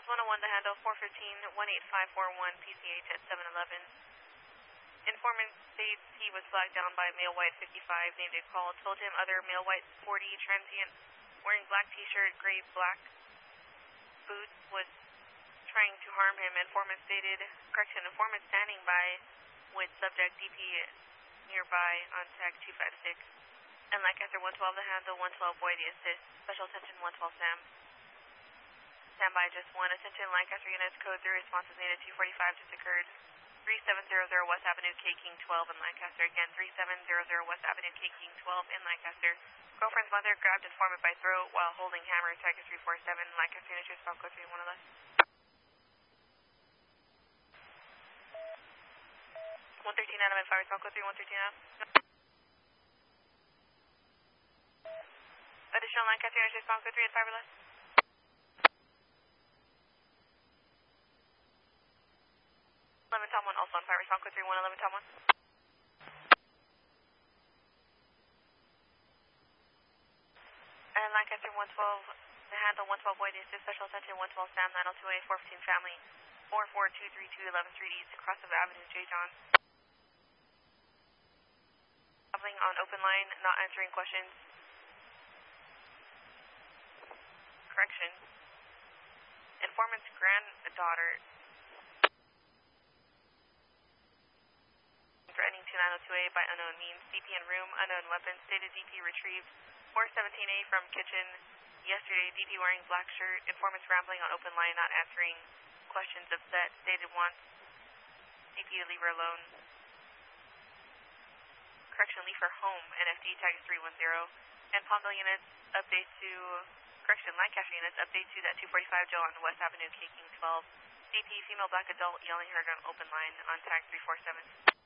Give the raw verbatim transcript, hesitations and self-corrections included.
one oh one, the handle four fifteen, one eight five four one, P C H at seven eleven. Informant states he was flagged down by male white fifty-five, named a call, told him other male white forty transient wearing black t-shirt, gray black boots was trying to harm him. Informant stated, correction, informant standing by with subject D P nearby on tag two five six. And Lancaster one twelve, the handle one twelve, boy, the assist. Special attention one twelve, Sam. Standby just one. Attention Lancaster units, code three, responses needed two forty-five just occurred. three seven zero zero West Avenue, K King twelve in Lancaster. Again, three seven zero zero West Avenue, K King twelve in Lancaster. Girlfriend's mother grabbed informant by throat while holding hammer. Tag is three four seven. Lancaster units, response code three one less. one thirteen out of five, response code three one thirteen out. Additional Lancaster units, response code three and five or less. eleven Tom one, also on fire, response code three one, eleven Tom one. And Lancaster one twelve, the handle one twelve, boy, the assist. Special attention one twelve, Sam nine oh two A, four fifteen family, four four two three two, eleven three East, across of Avenue, J. John. Traveling on open line, not answering questions. Correction. Informant's granddaughter threatening to nine oh two A by unknown means. D P in room, unknown weapon. Stated D P retrieved four seventeen A from kitchen yesterday. D P wearing black shirt. Informant's rambling on open line, not answering questions. Upset. Stated wants D P to leave her alone. Correction, leave her home. N F D tag is three one zero. And Palmville units update to, correction, Lancaster units update to that two forty-five Joe on West Avenue, K King twelve. D P female black adult yelling her on open line on tag three four seven.